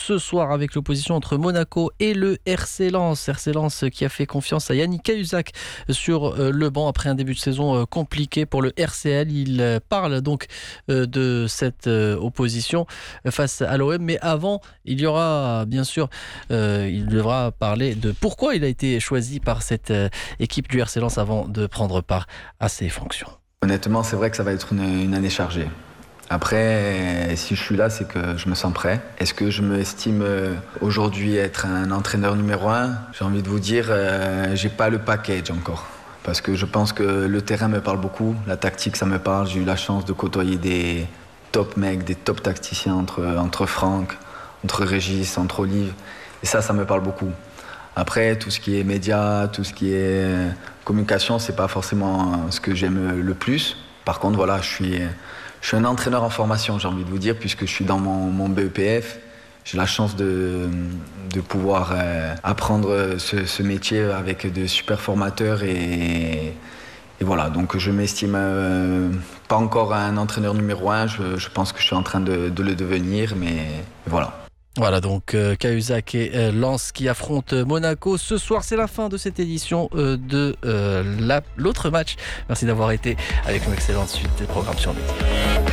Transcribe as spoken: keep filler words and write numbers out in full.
ce soir avec l'opposition entre Monaco et le R C Lens. R C Lens qui a fait confiance à Yannick Cahuzac sur le banc après un début de saison compliqué pour le R C L. Il parle donc de cette opposition face à l'O M. Mais avant, il y aura bien sûr, euh, il devra parler de pourquoi il a été choisi par cette équipe du R C Lens avant de prendre part à ses fonctions. Honnêtement, c'est vrai que ça va être une, une année chargée. Après, si je suis là, c'est que je me sens prêt. Est-ce que je m'estime aujourd'hui être un entraîneur numéro un ? J'ai envie de vous dire, euh, j'ai pas le package encore. Parce que je pense que le terrain me parle beaucoup, la tactique ça me parle. J'ai eu la chance de côtoyer des top mecs, des top tacticiens entre, entre Franck, entre Régis, entre Olive. Et ça, ça me parle beaucoup. Après, tout ce qui est médias, tout ce qui est communication, c'est pas forcément ce que j'aime le plus. Par contre, voilà, je suis, je suis un entraîneur en formation, j'ai envie de vous dire, puisque je suis dans mon, mon B E P F. J'ai la chance de, de pouvoir euh, apprendre ce, ce métier avec de super formateurs et, et voilà. Donc, je m'estime euh, pas encore un entraîneur numéro un. Je, je pense que je suis en train de, de le devenir, mais voilà. Voilà donc euh, Cahuzac et euh, Lens qui affrontent Monaco ce soir. C'est la fin de cette édition euh, de euh, la, l'autre match. Merci d'avoir été avec nous. Excellente suite des programmes sur Média.